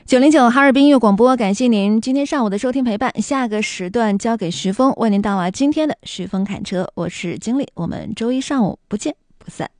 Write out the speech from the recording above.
909哈尔滨音乐广播，感谢您今天上午的收听陪伴。下个时段交给徐峰为您带来今天的徐峰侃车，我是经理，我们周一上午不见不散。